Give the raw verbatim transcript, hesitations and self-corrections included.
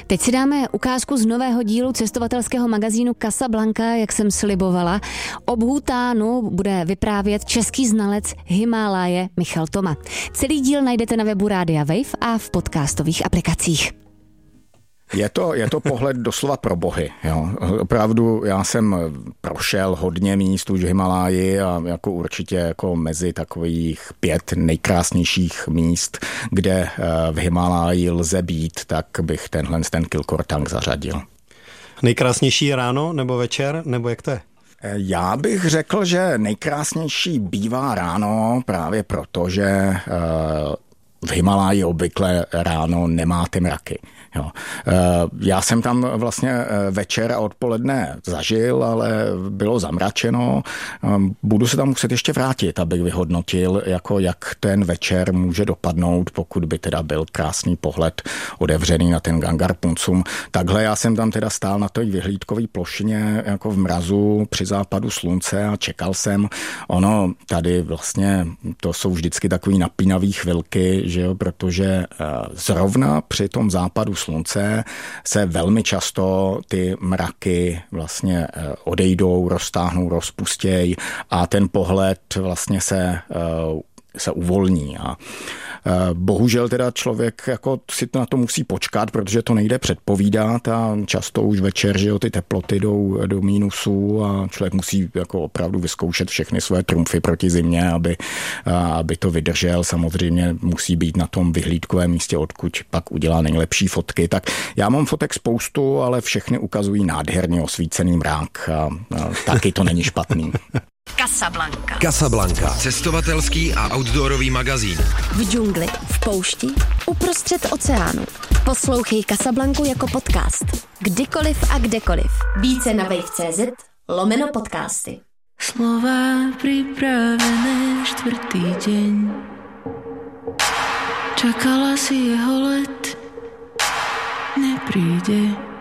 Teď si dáme ukázku z nového dílu cestovatelského magazínu Casablanca, jak jsem slibovala. O Bhútánu bude vyprávět český znalec Himálaje Michal Toma. Celý díl najdete na webu Rádia Wave a v podcastových aplikacích. Je to, je to pohled doslova pro bohy. Jo. Opravdu já jsem prošel hodně míst už v Himálaji a jako určitě jako mezi takových pět nejkrásnějších míst, kde v Himálaji lze být, tak bych tenhle ten Kilkortang zařadil. Nejkrásnější ráno nebo večer, nebo jak to je? Já bych řekl, že nejkrásnější bývá ráno právě proto, že v Himálaji obvykle ráno nemáte mraky. Jo. Já jsem tam vlastně večer a odpoledne zažil, ale bylo zamračeno. Budu se tam muset ještě vrátit, abych vyhodnotil, jako jak ten večer může dopadnout, pokud by teda byl krásný pohled otevřený na ten Gangar Punsum. Takhle já jsem tam teda stál na té vyhlídkové plošině jako v mrazu při západu slunce a čekal jsem. Ono tady vlastně to jsou vždycky takový napínavý chvilky, že jo, protože zrovna při tom západu slunce se velmi často ty mraky vlastně odejdou, roztáhnou, rozpustějí a ten pohled vlastně se, se uvolní. A bohužel teda člověk jako si na to musí počkat, protože to nejde předpovídat a často už večer, že jo, ty teploty jdou do mínusu a člověk musí jako opravdu vyzkoušet všechny své trumfy proti zimě, aby, aby to vydržel. Samozřejmě musí být na tom vyhlídkovém místě, odkud pak udělá nejlepší fotky. Tak já mám fotek spoustu, ale všechny ukazují nádherně osvícený mrák a, a taky to není špatný. Casablanca. Casablanca. Cestovatelský a outdoorový magazín. V džungli, v poušti, uprostřed oceánu. Poslouchej Casablancu jako podcast. Kdykoliv a kdekoliv. Více na wave tečka cz lomeno podcasty. Slova připravené čtvrtý deň. Čakala si jeho let, nepríde.